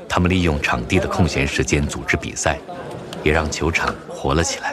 他们利用场地的空闲时间组织比赛，也让球场活了起来。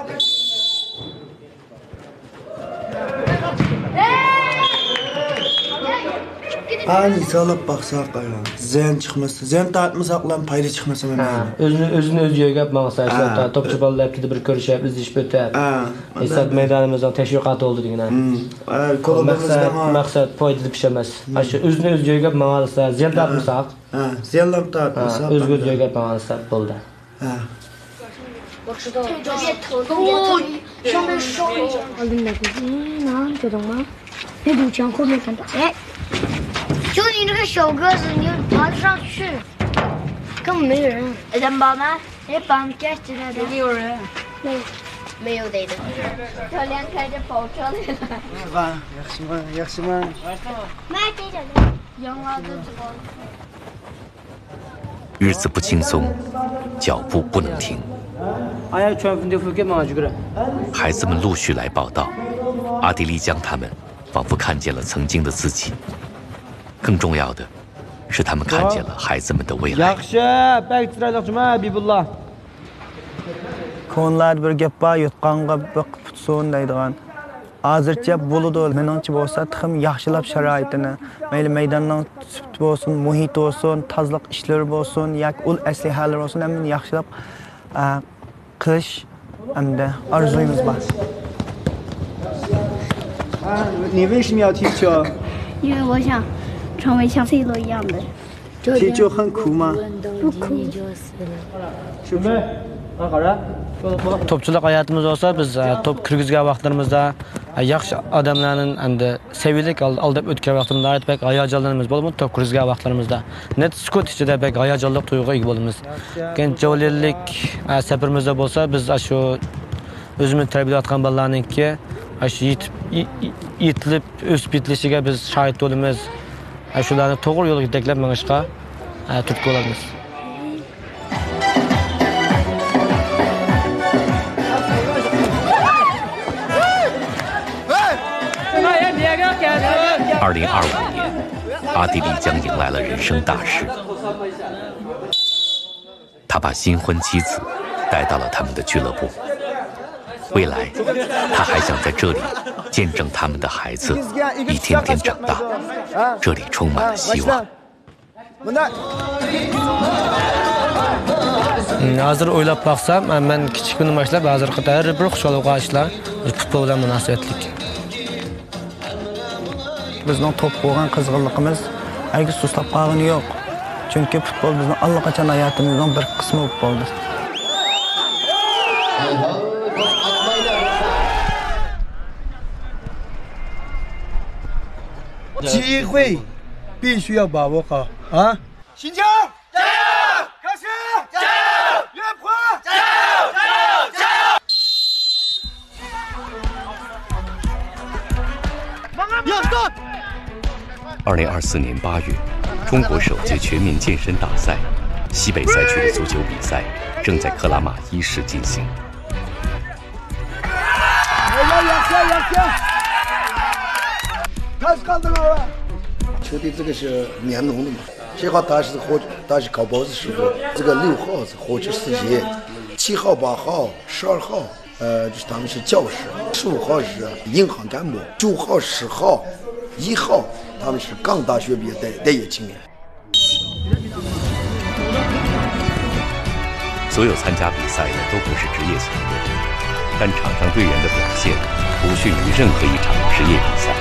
Ani salab baxsaq qaran. Ziyan chiqmasa, ziyan tartmasaqlar foyda chiqmasa mana. O'zini o'zi yo'gab maqsa ishlab, topchi bolalar ketib bir ko'rishib, izlashib o'tib. Esad maydonimizdan tashviqot oldi degan. Maqsad foydali ish emas. Shu o'zini o'zi yo'gab maqsa, ziyan tartmasaq. Ziyanlar tartmasaq. O'zini o'zi yo'gab maqsa bo'ldi. 我知道，别头动，上面烧一下。我跟那个，能觉得吗？别堵墙后面看到，哎。 就你这个小个子，你爬得上去，根本没人。人帮呢？人帮盖起来的。没有人。没有的。教练开着跑车来了。是吧？yaxshi. 买这个。养娃子知道。 日子不轻松，脚步不能停。孩子们陆续来报道，阿迪丽江他们仿佛看见了曾经的自己。 更重要的是，他们看见了孩子们的未来。 Ko'nlar bir gap bor, yutqonga putsun deydigan. Hozircha bo'ladi, meningcha bo'lsa, ham yaxshilab sharoitini, mayli maydonning sifati bo'lsin, muhit bo'lsin, tozalik ishlari bo'lsin, yoki ul aslihalar bo'lsin, hammasini yaxshilab qilish hamda orzuyimiz bor. 你为什么要踢球？ 因为我想。 成为像 C 罗一样的， 踢球很苦吗？ 不苦。 是不是？ Topchilik hayotimiz olsa biz top kirgizgan vaqtlarimizda yaxshi odamlarning endi sevilik aldab o'tgan vaqtimizda aytib hayajonlarimiz bo'lib top kirgizgan vaqtlarimizda net sukut ichida bek hayajonli tuyg'uga ega bo'lamiz. Keyin javohirlik safarimizda bo'lsa biz shu o'zimiz tarbiyalayotgan bolalarningki shu yetilib o'sib yetilishiga biz shohid bo'lamiz. Shularni to'g'ri yo'lga yetaklab mangishga turtki bo'lamiz. 2025年，阿地利将迎来了人生大事。他把新婚妻子带到了他们的俱乐部。未来，他还想在这里见证他们的孩子一天天长大。这里充满了希望。 Hozir o'ylab baxsam, men kichik kundan boshlab hozir qator bir xushxabar ishlar futbol bilan munosabatlik. Bizning top bo'lgan qizg'inligimiz hargiz sustab qolgani yo'q. Chunki futbol bizning allaqachon hayotimizning bir qismi bo'lib qoldi. 机会必须要把握好啊！新疆加油！开始加油！岳坡加油！加油！加油 ！2024年8月，中国首届全民健身大赛西北赛区的足球比赛正在克拉玛依市进行。 开始干这个。 球队这个是年农的嘛，7号他是搞包子师傅，这个6号是火车司机，7号、8号、12号，就是他们是教师，15号是银行干部，9号、10号、1号他们是刚大学毕业待业青年。 所有参加比赛的都不是职业球队，但场上队员的表现不逊于任何一场职业比赛。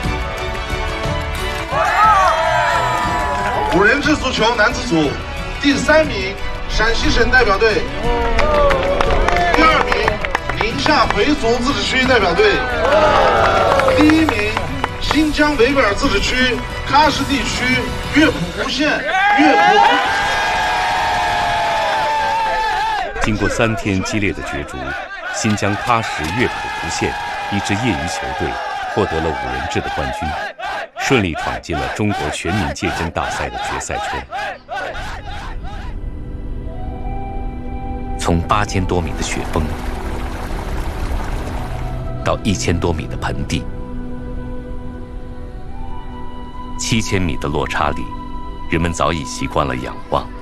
5人制足球男子组第3名陕西省代表队，第2名宁夏回族自治区代表队，第1名新疆维吾尔自治区喀什地区乐谱湖县乐谱。 经过3天激烈的角逐，新疆喀什乐谱湖县一支业余球队获得了5人制的冠军。 顺利闯进了中国全民健身大赛的决赛圈。从8000多米的雪峰到1000多米的盆地，7000米的落差里，人们早已习惯了仰望。